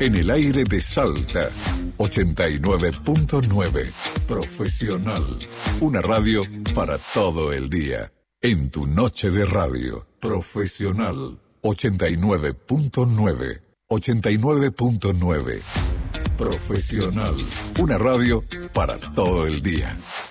En el aire de Salta, 89.9. Profesional. Una radio para todo el día. En tu noche de radio. Profesional. 89.9. 89.9. Profesional. Una radio para todo el día.